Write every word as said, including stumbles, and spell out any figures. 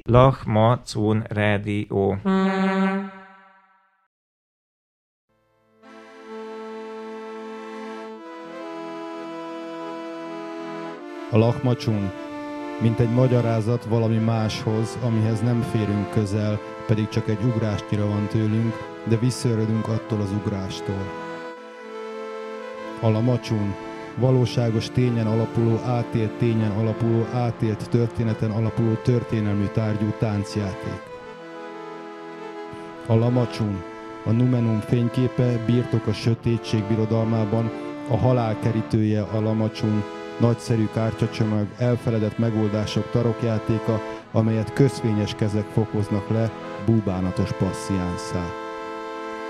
Lachma-Cun Rádió. A Lachma-Cun, mint egy magyarázat valami máshoz, amihez nem férünk közel, pedig csak egy ugrásnyira van tőlünk, de visszaöredünk attól az ugrástól. A Lama-Cun, valóságos tényen alapuló, átélt tényen alapuló, átélt történeten alapuló történelmű tárgyú táncjáték. A Lama-Cun, a Numenum fényképe, birtok a sötétség birodalmában, a halál kerítője a Lama-Cun, nagyszerű kártyacsomag, elfeledett megoldások tarokjátéka, amelyet közfényes kezek fokoznak le búbánatos passziánszá.